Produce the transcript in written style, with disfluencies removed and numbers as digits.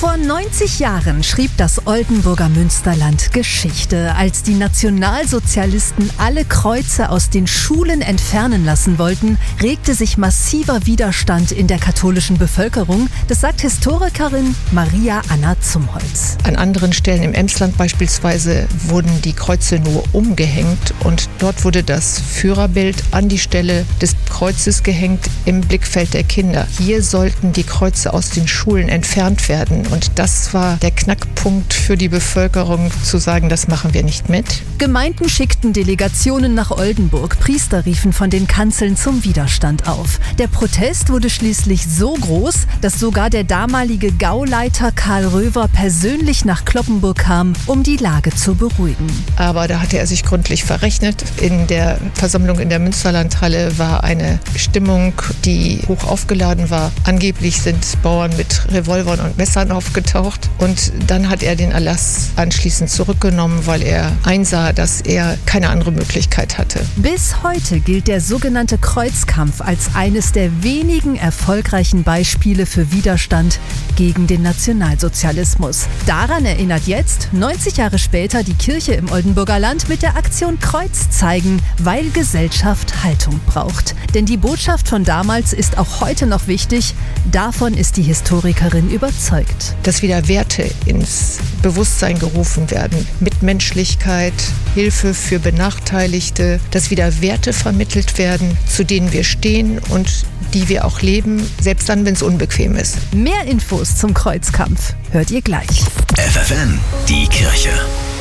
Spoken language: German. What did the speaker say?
Vor 90 Jahren schrieb das Oldenburger Münsterland Geschichte. Als die Nationalsozialisten alle Kreuze aus den Schulen entfernen lassen wollten, regte sich massiver Widerstand in der katholischen Bevölkerung. Das sagt Historikerin Maria Anna Zumholz. An anderen Stellen im Emsland beispielsweise wurden die Kreuze nur umgehängt und dort wurde das Führerbild an die Stelle des Kreuzes gehängt im Blickfeld der Kinder. Hier sollten die Kreuze aus den Schulen entfernt werden. Und das war der Knackpunkt für die Bevölkerung, zu sagen, das machen wir nicht mit. Gemeinden schickten Delegationen nach Oldenburg. Priester riefen von den Kanzeln zum Widerstand auf. Der Protest wurde schließlich so groß, dass sogar der damalige Gauleiter Karl Röver persönlich nach Cloppenburg kam, um die Lage zu beruhigen. Aber da hatte er sich gründlich verrechnet. In der Versammlung in der Münsterlandhalle war eine Stimmung, die hoch aufgeladen war. Angeblich sind Bauern mit Revolvern und Messern aufgetaucht. Und dann hat er den Erlass anschließend zurückgenommen, weil er einsah, dass er keine andere Möglichkeit hatte. Bis heute gilt der sogenannte Kreuzkampf als eines der wenigen erfolgreichen Beispiele für Widerstand gegen den Nationalsozialismus. Daran erinnert jetzt, 90 Jahre später, die Kirche im Oldenburger Land mit der Aktion Kreuz zeigen, weil Gesellschaft Haltung braucht. Denn die Botschaft von damals ist auch heute noch wichtig. Davon ist die Historikerin überzeugt. Dass wieder Werte ins Bewusstsein gerufen werden. Mitmenschlichkeit, Hilfe für Benachteiligte, dass wieder Werte vermittelt werden, zu denen wir stehen und die wir auch leben, selbst dann, wenn es unbequem ist. Mehr Infos zum Kreuzkampf hört ihr gleich. FFN, die Kirche.